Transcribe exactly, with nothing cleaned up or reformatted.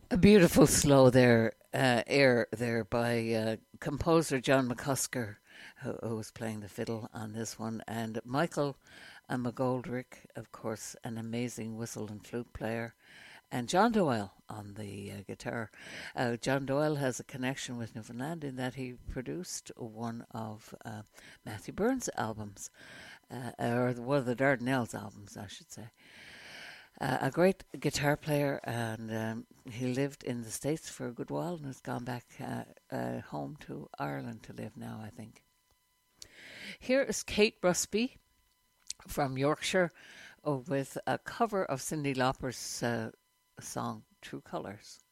A beautiful slow there, uh, air there by uh, composer John McCusker, who, who was playing the fiddle on this one, and Michael uh, McGoldrick, of course, an amazing whistle and flute player, and John Doyle on the uh, guitar. Uh, John Doyle has a connection with Newfoundland in that he produced one of uh, Matthew Burns' albums, uh, or one of the Dardanelles albums, I should say. Uh, a great guitar player, and um, he lived in the States for a good while and has gone back uh, uh, home to Ireland to live now, I think. Here is Kate Rusby from Yorkshire uh, with a cover of Cyndi Lauper's uh, song True Colours.